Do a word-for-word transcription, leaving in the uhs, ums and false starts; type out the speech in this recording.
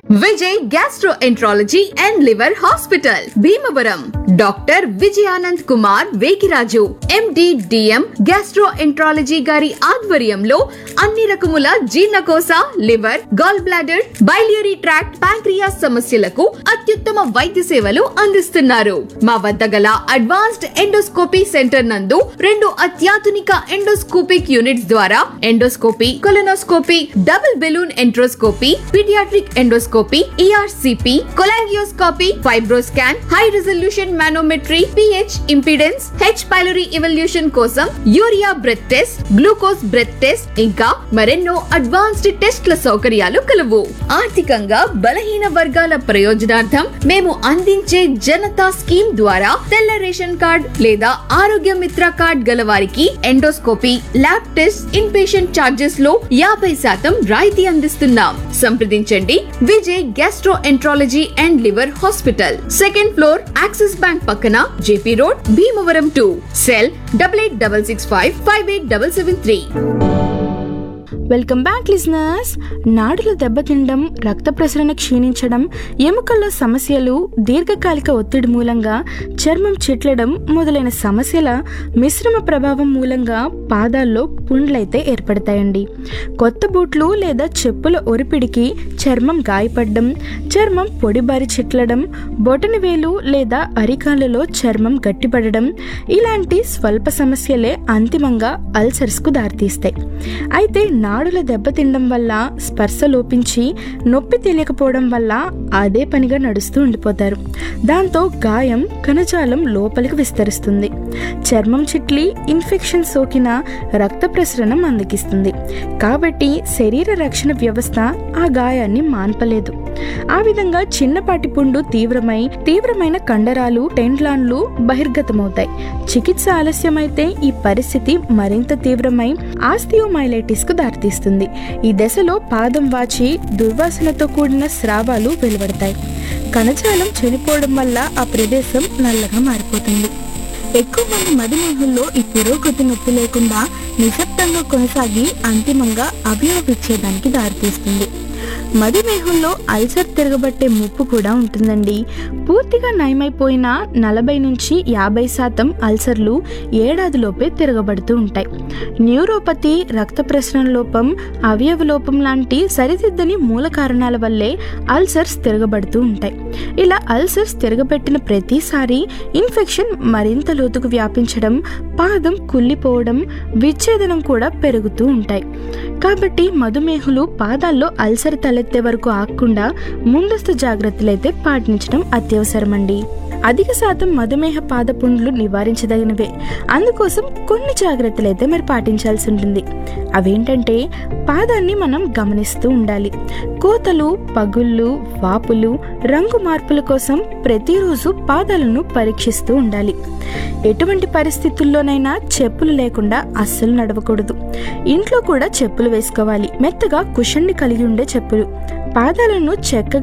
Vijay gastroenterology and liver hospital Bhimavaram. Doctor Vijayanand Kumar Vekiraju MD DM gastroenterology గారి ఆధ్వర్యంలో అన్ని రకముల జీర్ణకోశ, liver, gall bladder, biliary tract, pancreas సమస్యలకు అత్యుత్తమ వైద్య సేవలు అందిస్తున్నారు. మా వద్ద గల అడ్వాన్స్డ్ ఎండోస్కోపీ సెంటర్ నందు రెండు అత్యాధునిక ఎండోస్కోపిక్ యూనిట్స్ ద్వారా endoscopy, colonoscopy, double balloon enteroscopy, paediatric endoscopy, ERCP, cholangioscopy, FibroScan, high resolution manometry, pH impedance, H pylori evolution కోసం urea breath test, glucose breath test ఇంకా మరెన్నో అడ్వాన్స్డ్ టెస్ట్ల సౌకర్యాలు కలవు. ఆర్థికంగా బలహీన వర్గాల ప్రయోజనార్థం మేము అందించే జనతా స్కీమ్ ద్వారా తెల్ల రేషన్ కార్డ్ లేదా ఆరోగ్య మిత్ర కార్డ్ గల వారికి endoscopy, lab test, in patient charges లో యాభై శాతం రాయితీ అందిస్తున్నాం. సంప్రదించండి Vijay gastro enterology and liver hospital, second floor, axis bank పక్కన, JP road, Bhimavaram two. Cell double eight double six five five eight double seven three. Welcome back listeners. నాడులు దెబ్బతినడం, రక్త ప్రసరణ క్షీణించడం, ఎముకల్లో సమస్యలు, దీర్ఘకాలిక ఒత్తిడి మూలంగా చర్మం చిట్లడం మొదలైన సమస్యల మిశ్రమ ప్రభావం మూలంగా పాదాల్లో పుండ్లైతే ఏర్పడతాయండి. కొత్త బూట్లు లేదా చెప్పుల ఒరిపిడికి చర్మం గాయపడడం, చర్మం పొడిబారి చిట్లడం, బొటనవేలు లేదా అరికాళ్ళలో చర్మం గట్టిపడడం ఇలాంటి స్వల్ప సమస్యలే అంతిమంగా అల్సర్స్కు దారితీస్తాయి. అయితే నాడుల దెబ్బతినడం వల్ల స్పర్శ లోపించి నొప్పి తెలియకపోవడం వల్ల అదే పనిగా నడుస్తూ ఉండిపోతారు. దాంతో గాయం కణజాలం లోపలికి విస్తరిస్తుంది. చర్మం చిట్లి ఇన్ఫెక్షన్ సోకిన రక్త ప్రసరణ మందగిస్తుంది. కాబట్టి శరీర రక్షణ వ్యవస్థ ఆ గాయాన్ని మాన్పలేదు. ఆ విధంగా చిన్నపాటి పుండు తీవ్రమై తీవ్రమైన కండరాలు, టెండ్లాన్లు బహిర్గతమవుతాయి. చికిత్స ఆలస్యమైతే ఈ పరిస్థితి మరింత తీవ్రమై ఆస్టియోమైలైటిస్ కు దారితీస్తుంది. ఈ దశలో పాదం వాచి దుర్వాసనతో కూడిన స్రావాలు వెలువడతాయి. కణజాలం చనిపోవడం వల్ల ఆ ప్రదేశం నల్లగా మారిపోతుంది. ఎక్కువ మంది మధుమేహుల్లో ఈ పురోగతి నొప్పి లేకుండా నిశ్శబ్దంగా కొనసాగి అంతిమంగా అవయవ విచ్ఛేదానికి దారితీస్తుంది. మధుమేహంలో అల్సర్ తిరగబట్టే ముప్పు కూడా ఉంటుందండి. పూర్తిగా నయమైపోయిన నలభై నుంచి యాభై శాతం అల్సర్లు ఏడాదిలోపే తిరగబడుతూ ఉంటాయి. న్యూరోపతి, రక్త ప్రసరణ లోపం, అవయవ లోపం లాంటి సరిదిద్దని మూల కారణాల వల్లే అల్సర్స్ తిరగబడుతూ ఉంటాయి. ఇలా అల్సర్స్ తిరగబెట్టిన ప్రతిసారి ఇన్ఫెక్షన్ మరింత లోతుకు వ్యాపించడం, పాదం కుళ్ళిపోవడం, విచ్ఛేదనం కూడా పెరుగుతూ ఉంటాయి. కాబట్టి మధుమేహులు పాదాల్లో అల్సర్ తలెత్తే వరకు ఆగకుండా ముందస్తు జాగ్రత్తలైతే పాటించడం అత్యవసరమండి. అధిక శాతం మధుమేహ పాదపుండ్లు నివారించదగినవే. అందుకోసం కొన్ని జాగ్రత్తలైతే మరి పాటించాల్సి ఉంటుంది. అవేంటంటే పాదాన్ని మనం గమనిస్తూ ఉండాలి. కోతలు, పగుళ్ళు, వాపులు, రంగు మార్పుల కోసం ప్రతిరోజు పాదాలను పరీక్షిస్తూ ఉండాలి. ఎటువంటి పరిస్థితుల్లోనైనా చెప్పులు లేకుండా అస్సలు నడవకూడదు. ఇంట్లో కూడా చెప్పులు వేసుకోవాలి. మెత్తగా కుషన్ని కలిగి ఉండే చెప్పులు. పాదాలను చెక్క